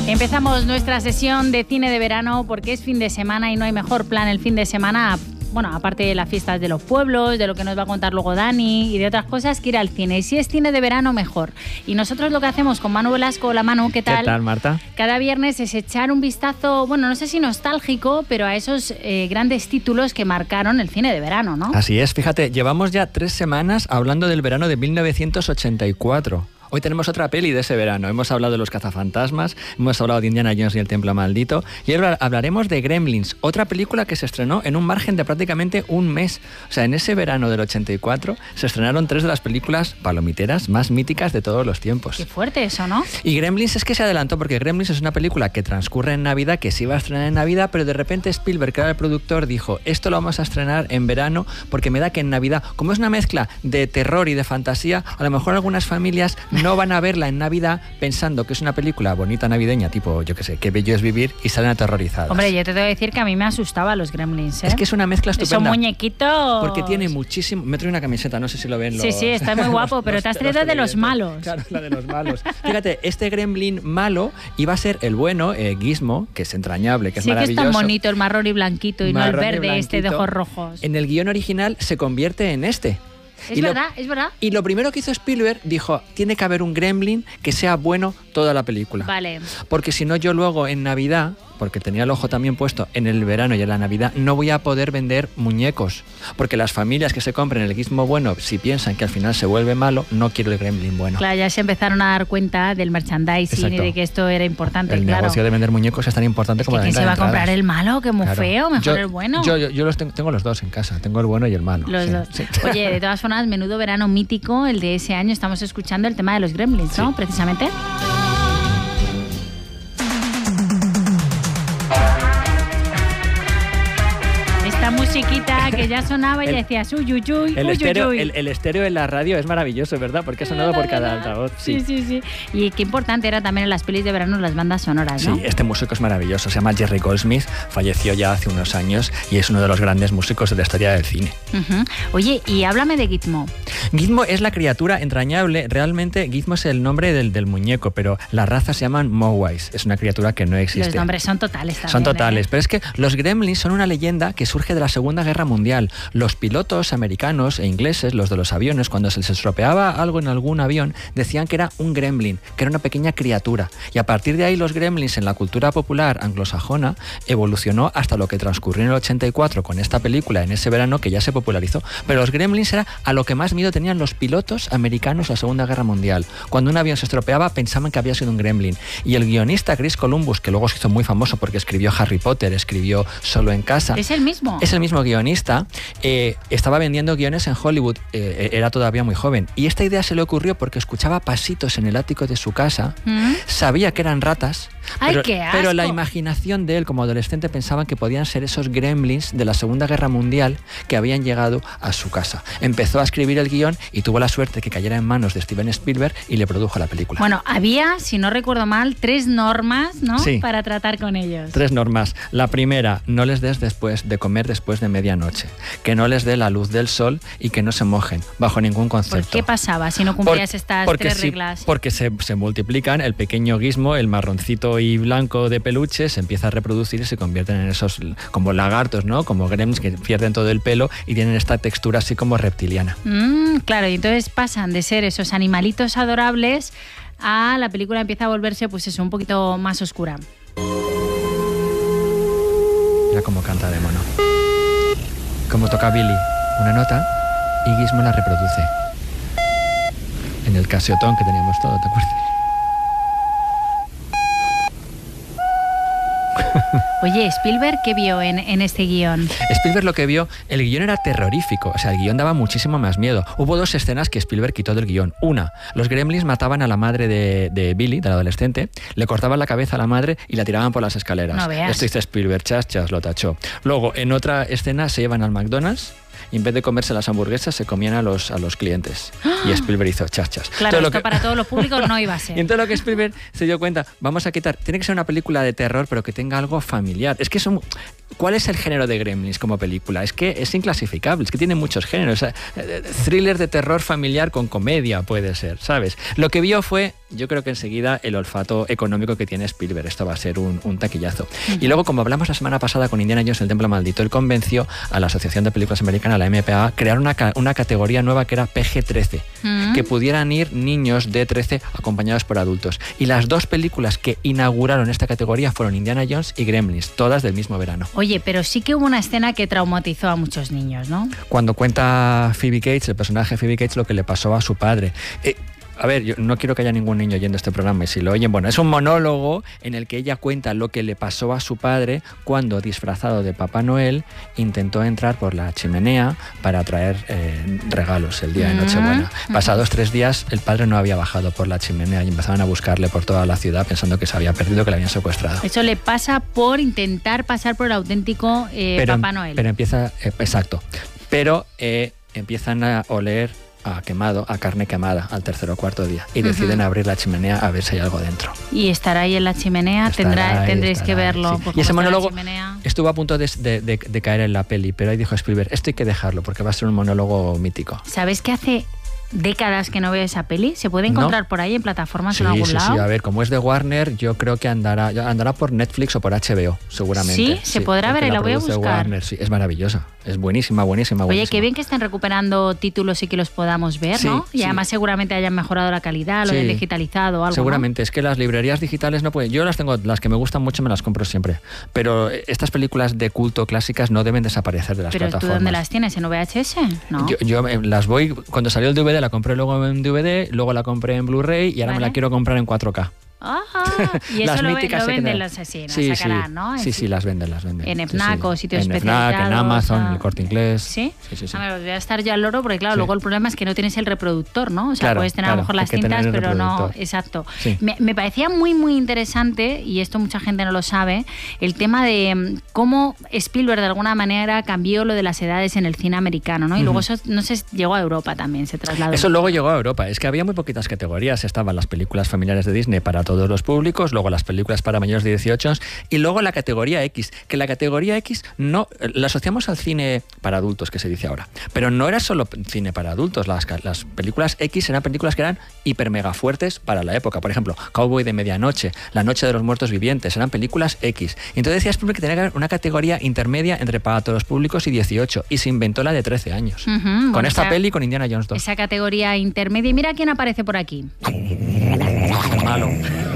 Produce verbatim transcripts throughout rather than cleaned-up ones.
Empezamos nuestra sesión de cine de verano porque es fin de semana y no hay mejor plan el fin de semana, bueno, aparte de las fiestas de los pueblos, de lo que nos va a contar luego Dani y de otras cosas, que ir al cine. Y si es cine de verano, mejor. Y nosotros lo que hacemos con Manu Velasco, la Manu, ¿qué tal? ¿Qué tal, Marta? Cada viernes es echar un vistazo, bueno, no sé si nostálgico, pero a esos eh, grandes títulos que marcaron el cine de verano, ¿no? Así es, fíjate, llevamos ya tres semanas hablando del verano de mil novecientos ochenta y cuatro. Hoy tenemos otra peli de ese verano. Hemos hablado de Los cazafantasmas, hemos hablado de Indiana Jones y el templo maldito, y ahora hablaremos de Gremlins, otra película que se estrenó en un margen de prácticamente un mes. O sea, en ese verano del ochenta y cuatro se estrenaron tres de las películas palomiteras más míticas de todos los tiempos. Qué fuerte eso, ¿no? Y Gremlins es que se adelantó, porque Gremlins es una película que transcurre en Navidad, que se iba a estrenar en Navidad, pero de repente Spielberg, que era el productor, dijo, esto lo vamos a estrenar en verano porque me da que en Navidad, como es una mezcla de terror y de fantasía, a lo mejor algunas familias no van a verla en Navidad pensando que es una película bonita navideña, tipo, yo qué sé, Qué bello es vivir, y salen aterrorizadas. Hombre, yo te tengo que decir que a mí me asustaba los Gremlins, ¿eh? Es que es una mezcla estupenda. Son muñequitos. Porque tiene muchísimo... Me trae una camiseta, no sé si lo ven los... Sí, sí, está muy guapo, pero los, te has traído de los malos. Claro, la de los malos. Fíjate, este Gremlin malo iba a ser el bueno, eh, Gizmo, que es entrañable, que es sí, maravilloso. Sí, que es tan bonito, el marrón y blanquito, y marrón no el verde y este de ojos rojos. En el guión original se convierte en este. Es y verdad, lo, es verdad. Y lo primero que hizo Spielberg, dijo, tiene que haber un Gremlin que sea bueno toda la película. Vale. Porque si no, yo luego en Navidad, porque tenía el ojo también puesto en el verano y en la Navidad, no voy a poder vender muñecos. Porque las familias que se compren el Gizmo bueno, si piensan que al final se vuelve malo, no quiero el Gremlin bueno. Claro, ya se empezaron a dar cuenta del merchandising. Exacto. Y de que esto era importante, el claro. negocio de vender muñecos es tan importante es como que la ¿quién venta se va de a comprar el malo? Que muy claro. feo, mejor yo, el bueno. Yo, yo, yo los tengo, tengo los dos en casa, tengo el bueno y el malo. Los sí, dos. Sí. Oye, de todas formas, menudo verano mítico el de ese año. Estamos escuchando el tema de los Gremlins, ¿no? Sí. Precisamente. Esta musiquita que ya sonaba y el, decías uy, uy, uy, el uy, estéreo, uy, uy. El, el estéreo en la radio es maravilloso, ¿verdad? Porque ha sonado por cada altavoz. Sí. sí, sí, sí. Y qué importante era también en las pelis de verano las bandas sonoras, ¿no? Sí, este músico es maravilloso. Se llama Jerry Goldsmith, falleció ya hace unos años y es uno de los grandes músicos de la historia del cine. Uh-huh. Oye, y háblame de Gizmo. Gizmo es la criatura entrañable. Realmente Gizmo es el nombre del, del muñeco, pero la raza se llaman Mogwais. Es una criatura que no existe. Los nombres son totales también. Son totales, ¿eh? Pero es que los Gremlins son una leyenda que surge de la Segunda Guerra Mundial. Los pilotos americanos e ingleses, los de los aviones, cuando se les estropeaba algo en algún avión, decían que era un gremlin, que era una pequeña criatura. Y a partir de ahí los Gremlins en la cultura popular anglosajona evolucionó hasta lo que transcurrió en el ochenta y cuatro con esta película, en ese verano, que ya se popularizó. Pero los Gremlins era a lo que más miedo tenían los pilotos americanos en la Segunda Guerra Mundial. Cuando un avión se estropeaba pensaban que había sido un gremlin. Y el guionista Chris Columbus, que luego se hizo muy famoso porque escribió Harry Potter, escribió Solo en casa. ¿Es el mismo? Es el mismo guionista. Eh, estaba vendiendo guiones en Hollywood, eh, era todavía muy joven. Y esta idea se le ocurrió porque escuchaba pasitos en el ático de su casa, ¿Mm? sabía que eran ratas, ¡Ay, pero, qué asco! pero la imaginación de él como adolescente pensaban que podían ser esos gremlins de la Segunda Guerra Mundial que habían llegado a su casa. Empezó a escribir el guión y tuvo la suerte que cayera en manos de Steven Spielberg y le produjo la película. Bueno, había, si no recuerdo mal, tres normas, ¿no? Sí. Para tratar con ellos. Tres normas. La primera, no les des después de comer después de medianoche. Que no les dé la luz del sol y que no se mojen, bajo ningún concepto. ¿Por qué pasaba si no cumplías Por, estas porque tres si, reglas? Porque se, se multiplican, el pequeño Gizmo, el marroncito y blanco de peluche, se empieza a reproducir y se convierten en esos como lagartos, ¿no? Como gremlins que pierden todo el pelo y tienen esta textura así como reptiliana. Mm, claro, y entonces pasan de ser esos animalitos adorables a la película empieza a volverse, pues eso, un poquito más oscura. Mira cómo canta de mono. Como toca Billy una nota y Gizmo la reproduce. En el casiotón que teníamos todo, ¿te acuerdas? Oye, Spielberg, ¿qué vio en, en este guión? Spielberg lo que vio, el guión era terrorífico, o sea, el guión daba muchísimo más miedo. Hubo dos escenas que Spielberg quitó del guión. Una, los Gremlins mataban a la madre de, de Billy, del adolescente, le cortaban la cabeza a la madre y la tiraban por las escaleras. No veas. Esto dice Spielberg, chas, chas, lo tachó. Luego, en otra escena se llevan al McDonald's y en vez de comerse las hamburguesas se comían a los, a los clientes. Y Spielberg hizo chachas. Claro, todo esto lo que... para todos los públicos no iba a ser. Y entonces lo que Spielberg se dio cuenta, vamos a quitar, tiene que ser una película de terror pero que tenga algo familiar. Es que son... ¿Cuál es el género de Gremlins como película? Es que es inclasificable, es que tiene muchos géneros. O sea, thriller de terror familiar con comedia puede ser, ¿sabes? Lo que vio fue, yo creo que enseguida, el olfato económico que tiene Spielberg. Esto va a ser un, un taquillazo. Uh-huh. Y luego, como hablamos la semana pasada con Indiana Jones, el Templo Maldito, él convenció a la Asociación de Películas Americana, la M P A, a crear una, una categoría nueva que era P G trece, uh-huh. que pudieran ir niños de trece acompañados por adultos. Y las dos películas que inauguraron esta categoría fueron Indiana Jones y Gremlins, todas del mismo verano. Oye, pero sí que hubo una escena que traumatizó a muchos niños, ¿no? Cuando cuenta Phoebe Cates, el personaje de Phoebe Cates, lo que le pasó a su padre. Eh, A ver, yo no quiero que haya ningún niño oyendo este programa, y si lo oyen, bueno, es un monólogo en el que ella cuenta lo que le pasó a su padre cuando, disfrazado de Papá Noel, intentó entrar por la chimenea para traer eh, regalos el día de Nochebuena. Uh-huh. Pasados tres días, el padre no había bajado por la chimenea y empezaban a buscarle por toda la ciudad pensando que se había perdido, que le habían secuestrado. Eso le pasa por intentar pasar por el auténtico eh, pero, Papá Noel. Pero empieza, eh, exacto, pero eh, empiezan a oler a quemado, a carne quemada al tercer o cuarto día y deciden uh-huh. abrir la chimenea a ver si hay algo dentro. Y estará ahí en la chimenea, tendrá, ahí, tendréis que verlo. Sí. Y ese monólogo estuvo a punto de, de, de, de caer en la peli, pero ahí dijo Spielberg, esto hay que dejarlo porque va a ser un monólogo mítico. ¿Sabes qué hace décadas que no veo esa peli? ¿Se puede encontrar no. por ahí en plataformas sí, en algún sí, lado? Sí, a ver, como es de Warner, yo creo que andará andará por Netflix o por H B O, seguramente. Sí, se sí, podrá ver y la, la voy a buscar. Warner, sí, es maravillosa, es buenísima, buenísima, buenísima. Oye, qué bien que estén recuperando títulos y que los podamos ver, sí, ¿no? Y sí. además seguramente hayan mejorado la calidad, lo sí. hayan digitalizado o algo, seguramente, ¿no? Es que las librerías digitales no pueden... Yo las tengo, las que me gustan mucho me las compro siempre, pero estas películas de culto clásicas no deben desaparecer de las ¿Pero plataformas. ¿Pero tú dónde las tienes? ¿En V H S? ¿No? Yo, yo las voy... Cuando salió el D V D la compré luego en D V D, luego la compré en Blu-ray y ahora ¿Vale? me la quiero comprar en cuatro K. Ah, y eso lo, lo venden los asesinos, sí, sacarán, sí, ¿no? Sí, sí, las venden, las venden. En FNAC sí, sí. o sitios en especializados. FNAC, en Amazon, ah. en el Corte Inglés. ¿Sí? Sí, sí, sí. A ver, voy a estar yo al loro porque, claro, sí. luego el problema es que no tienes el reproductor, ¿no? O sea, claro, puedes tener claro, a lo mejor las cintas, pero no... Exacto. Sí. Me, me parecía muy, muy interesante, y esto mucha gente no lo sabe, el tema de cómo Spielberg de alguna manera cambió lo de las edades en el cine americano, ¿no? Y uh-huh. luego eso, no sé, llegó a Europa también, se trasladó. Eso luego llegó a Europa. Es que había muy poquitas categorías. Estaban las películas familiares de Disney para todos los públicos, luego las películas para mayores de dieciocho y luego la categoría X, que la categoría X no la asociamos al cine para adultos, que se dice ahora, pero no era solo cine para adultos. Las, las películas X eran películas que eran hiper mega fuertes para la época. Por ejemplo, Cowboy de Medianoche, La Noche de los Muertos Vivientes, eran películas X. Y entonces decías que tenía que haber una categoría intermedia entre para todos los públicos y dieciocho, y se inventó la de trece años. Uh-huh, con bueno, esta esa, peli y con Indiana Jones dos. Esa categoría intermedia. Y mira quién aparece por aquí. Malo.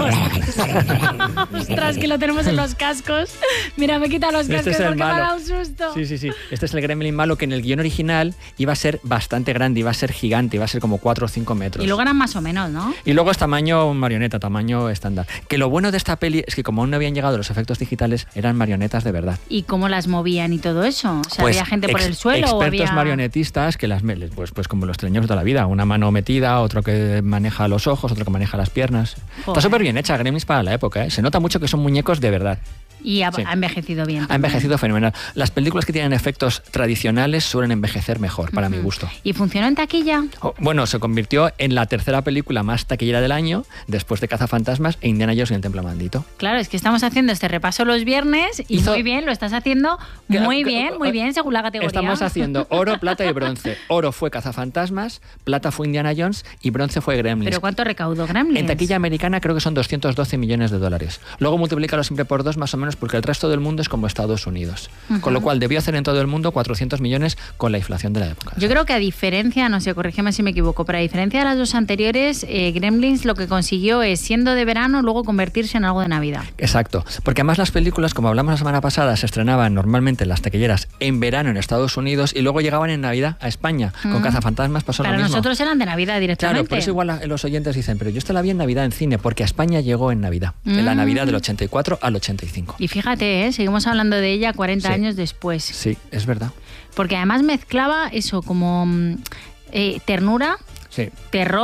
Ostras, que lo tenemos en los cascos. Mira, me quita los cascos este porque me ha dado un susto. Sí, sí, sí. Este es el Gremlin malo, que en el guión original iba a ser bastante grande, iba a ser gigante, iba a ser como cuatro o cinco metros. Y luego eran más o menos, ¿no? Y luego es tamaño marioneta, tamaño estándar. Que lo bueno de esta peli es que como aún no habían llegado los efectos digitales, eran marionetas de verdad. ¿Y cómo las movían y todo eso? O sea, pues ¿había gente por ex, el suelo? Expertos o había... marionetistas que las... Pues, pues como los treños de toda la vida. Una mano metida, otro que maneja los ojos, otro que maneja las piernas. Joder. Está súper bien hecha Gremlins para la época, ¿eh? Se nota mucho que son muñecos de verdad. Y ha, sí. ha envejecido bien. Ha envejecido fenomenal. Las películas que tienen efectos tradicionales suelen envejecer mejor, para uh-huh. mi gusto. ¿Y funcionó en taquilla? Oh, bueno, se convirtió en la tercera película más taquillera del año, después de Cazafantasmas e Indiana Jones y el Templo Maldito. Claro, es que estamos haciendo este repaso los viernes y Hizo... muy bien, lo estás haciendo muy bien, muy bien, según la categoría. Estamos haciendo oro, plata y bronce. Oro fue Cazafantasmas, plata fue Indiana Jones y bronce fue Gremlins. ¿Pero cuánto recaudó Gremlins? En taquilla americana creo que son doscientos doce millones de dólares. Luego multiplícalo siempre por dos más o menos, porque el resto del mundo es como Estados Unidos. Uh-huh. Con lo cual debió hacer en todo el mundo cuatrocientos millones con la inflación de la época. Yo creo que a diferencia, no sé, corrígeme si me equivoco, pero a diferencia de las dos anteriores, eh, Gremlins lo que consiguió es, siendo de verano, luego convertirse en algo de Navidad. Exacto. Porque además las películas, como hablamos la semana pasada, se estrenaban normalmente en las taquilleras en verano en Estados Unidos y luego llegaban en Navidad a España. Uh-huh. Con Cazafantasmas pasó Para lo mismo. Para nosotros eran de Navidad directamente. Claro, por eso igual los oyentes dicen, pero yo esta la vi en Navidad en cine, porque a España llegó en Navidad. Uh-huh. En la Navidad del ochenta y cuatro al ochenta y cinco. Y fíjate, ¿eh? Seguimos hablando de ella cuarenta sí. años después. Sí, es verdad. Porque además mezclaba eso como eh, ternura, sí. terror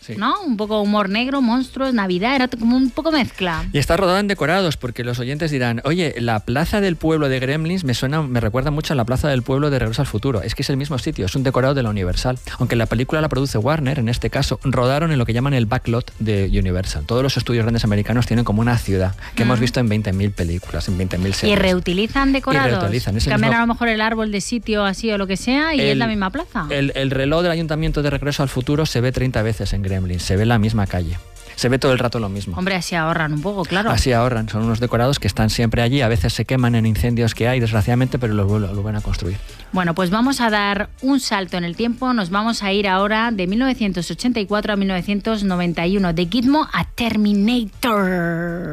Sí. ¿no? Un poco humor negro, monstruos, Navidad, era como un poco mezcla. Y está rodada en decorados, porque los oyentes dirán, oye, la plaza del pueblo de Gremlins me suena, me recuerda mucho a la plaza del pueblo de Regreso al Futuro. Es que es el mismo sitio, es un decorado de la Universal. Aunque la película la produce Warner, en este caso, rodaron en lo que llaman el backlot de Universal. Todos los estudios grandes americanos tienen como una ciudad que mm. hemos visto en veinte mil películas, en veinte mil series. ¿Y reutilizan decorados? Y reutilizan. Cambian mismo... a lo mejor el árbol de sitio así o lo que sea y el, es la misma plaza. El, el reloj del Ayuntamiento de Regreso al Futuro se ve treinta veces en Gremlins, se ve la misma calle. Se ve todo el rato lo mismo. Hombre, así ahorran un poco, claro. Así ahorran, son unos decorados que están siempre allí, a veces se queman en incendios que hay, desgraciadamente, pero los vuelven a construir. Bueno, pues vamos a dar un salto en el tiempo, nos vamos a ir ahora de mil novecientos ochenta y cuatro a mil novecientos noventa y uno, de Gizmo a Terminator.